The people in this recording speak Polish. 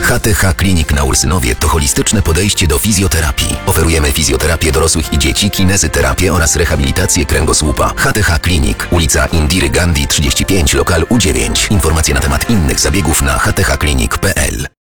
HTH Klinik na Ursynowie to holistyczne podejście do fizjoterapii. Oferujemy fizjoterapię dorosłych i dzieci, kinezyterapię oraz rehabilitację kręgosłupa. HTH Klinik, ulica Indiry Gandhi 35, lokal U9. Informacje na temat innych zabiegów na hthklinik.pl.